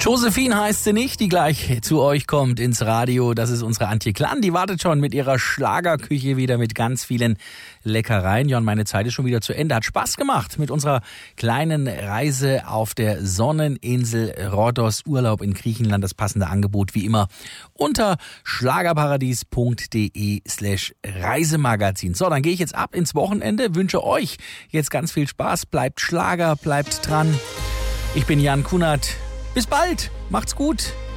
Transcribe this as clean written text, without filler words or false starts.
Josephine heißt sie nicht, die gleich zu euch kommt ins Radio. Das ist unsere Antje Klann. Die wartet schon mit ihrer Schlagerküche wieder mit ganz vielen Leckereien. Ja, und meine Zeit ist schon wieder zu Ende. Hat Spaß gemacht mit unserer kleinen Reise auf der Sonneninsel Rhodos. Urlaub in Griechenland. Das passende Angebot wie immer unter schlagerparadies.de/Reisemagazin. So, dann gehe ich jetzt ab ins Wochenende. Wünsche euch jetzt ganz viel Spaß. Bleibt Schlager, bleibt dran. Ich bin Jan Kunert. Bis bald. Macht's gut.